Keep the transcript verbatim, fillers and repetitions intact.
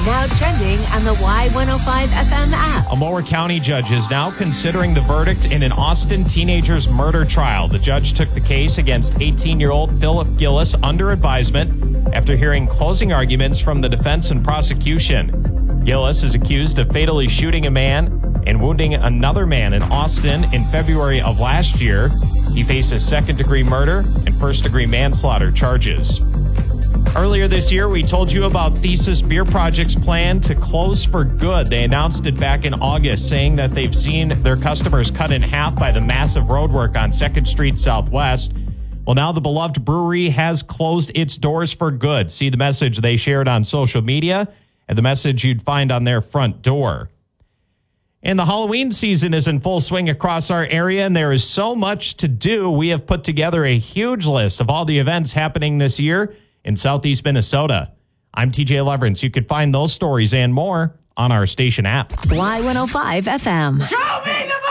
Now trending on the Y one oh five F M app. A Mower County judge is now considering the verdict in an Austin teenager's murder trial. The judge took the case against eighteen-year-old Philip Gillis under advisement after hearing closing arguments from the defense and prosecution. Gillis is accused of fatally shooting a man and wounding another man in Austin in February of last year. He faces second-degree murder and first-degree manslaughter charges. Earlier this year, we told you about Thesis Beer Project's plan to close for good. They announced it back in August, saying that they've seen their customers cut in half by the massive roadwork on second Street Southwest. Well, now the beloved brewery has closed its doors for good. See the message they shared on social media and the message you'd find on their front door. And the Halloween season is in full swing across our area, and there is so much to do. We have put together a huge list of all the events happening this year in Southeast Minnesota. I'm T J Leverance. You can find those stories and more on our station app. Y one oh five F M. Show me the